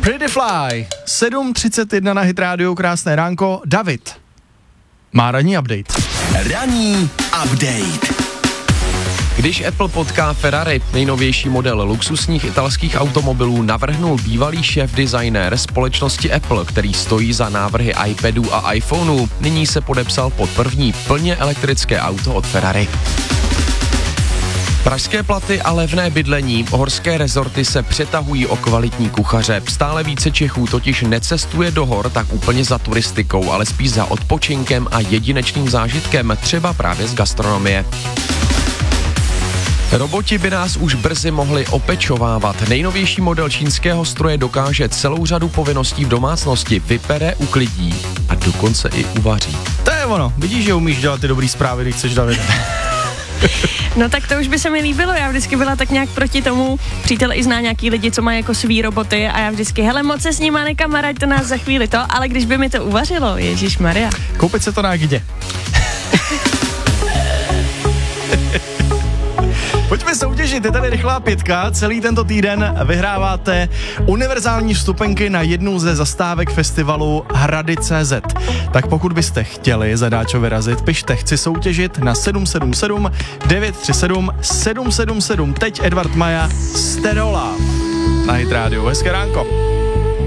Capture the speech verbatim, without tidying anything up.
Pretty Fly, sedm třicet jedna na Hit Radio, krásné ránko. David má ranní update. Ranní update. Když Apple potká Ferrari, nejnovější model luxusních italských automobilů, navrhnul bývalý šéf-designér společnosti Apple, který stojí za návrhy iPadů a iPhoneů. Nyní se podepsal pod první plně elektrické auto od Ferrari. Pražské platy a levné bydlení, horské rezorty se přetahují o kvalitní kuchaře. Stále více Čechů totiž necestuje do hor tak úplně za turistikou, ale spíš za odpočinkem a jedinečným zážitkem, třeba právě z gastronomie. Roboti by nás už brzy mohli opečovávat. Nejnovější model čínského stroje dokáže celou řadu povinností v domácnosti, vypere, uklidí a dokonce i uvaří. To je ono, vidíš, že umíš dělat ty dobrý zprávy, když chceš, David. No tak to už by se mi líbilo, já vždycky byla tak nějak proti tomu, přítel i zná nějaký lidi, co mají jako svý roboty a já vždycky, hele, moc se s nima nekamaráď, to nás za chvíli to, ale když by mi to uvařilo, ježišmarja. Koupit se to na Agidě. Pojďme soutěžit, je tady rychlá pětka, celý tento týden vyhráváte univerzální vstupenky na jednu ze zastávek festivalu Hrady tečka cé zet. Tak pokud byste chtěli zadáčo vyrazit, pište chci soutěžit na sedm sedm sedm devět tři sedm sedm sedm sedm. Teď Edward Maja, Stereo Love na Hit Radio. Hezké ránko.